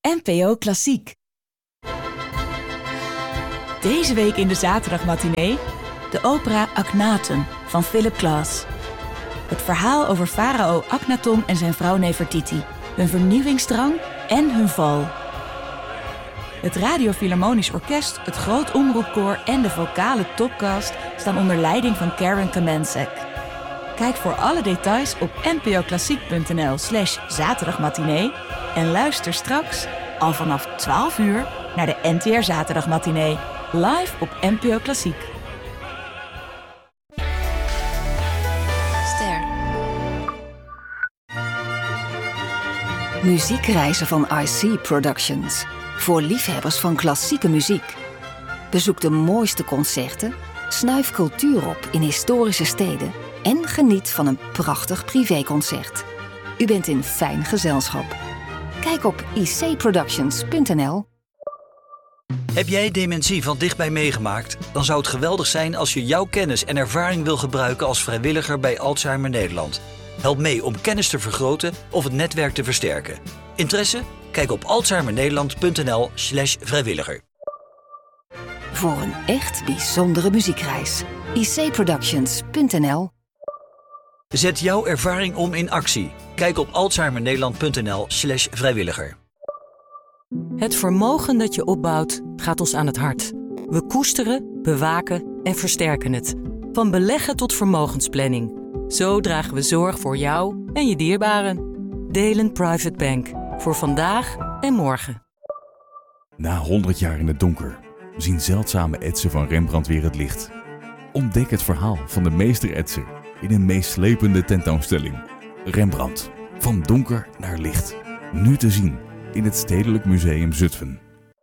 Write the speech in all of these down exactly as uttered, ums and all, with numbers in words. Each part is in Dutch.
N P O Klassiek. Deze week in de zaterdagmatinee de opera Akhenaten van Philip Glass. Het verhaal over farao Akhenaton en zijn vrouw Nefertiti, hun vernieuwingsdrang en hun val. Het Radio Philharmonisch Orkest, het Groot Omroepkoor en de vocale topcast staan onder leiding van Karen Kamencek. Kijk voor alle details op npoklassiek.nl slash zaterdagmatinee en luister straks al vanaf twaalf uur naar de N T R Zaterdagmatinee, live op N P O Klassiek. Ster. Muziekreizen van I C Productions. Voor liefhebbers van klassieke muziek. Bezoek de mooiste concerten, snuif cultuur op in historische steden en geniet van een prachtig privéconcert. U bent in fijn gezelschap. Kijk op i c productions punt n l. Heb jij dementie van dichtbij meegemaakt? Dan zou het geweldig zijn als je jouw kennis en ervaring wil gebruiken als vrijwilliger bij Alzheimer Nederland. Help mee om kennis te vergroten of het netwerk te versterken. Interesse? Kijk op alzheimernederland.nl slash vrijwilliger. Voor een echt bijzondere muziekreis. i c productions punt n l. Zet jouw ervaring om in actie. Kijk op alzheimernederland.nl slash vrijwilliger. Het vermogen dat je opbouwt gaat ons aan het hart. We koesteren, bewaken en versterken het. Van beleggen tot vermogensplanning. Zo dragen we zorg voor jou en je dierbaren. Delen Private Bank. Voor vandaag en morgen. Na honderd jaar in het donker zien zeldzame etsen van Rembrandt weer het licht. Ontdek het verhaal van de meester-etser in een meeslepende tentoonstelling. Rembrandt, van donker naar licht. Nu te zien in het Stedelijk Museum Zutphen.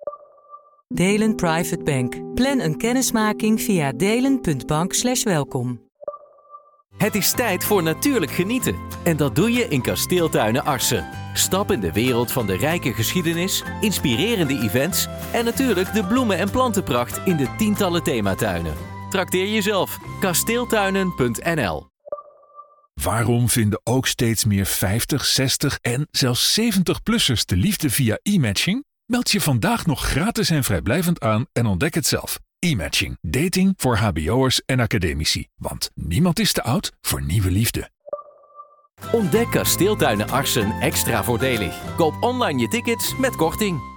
Delen Private Bank. Plan een kennismaking via delen punt bank slash welkom. Het is tijd voor natuurlijk genieten. En dat doe je in Kasteeltuinen Arsen. Stap in de wereld van de rijke geschiedenis, inspirerende events en natuurlijk de bloemen- en plantenpracht in de tientallen thematuinen. Trakteer jezelf. kasteeltuinen punt n l. Waarom vinden ook steeds meer vijftig, zestig en zelfs zeventig-plussers de liefde via e-matching? Meld je vandaag nog gratis en vrijblijvend aan en ontdek het zelf. E-matching. Dating voor hbo'ers en academici. Want niemand is te oud voor nieuwe liefde. Ontdek Kasteeltuinen Arsen extra voordelig. Koop online je tickets met korting.